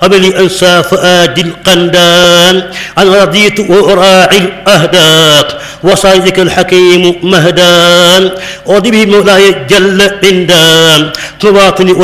قبل أنسى فؤاد القندان أنا رضيت وأراعي الأهداق وصيدك الحكيم مهدان أرضي بمولاي جل عندان تواطني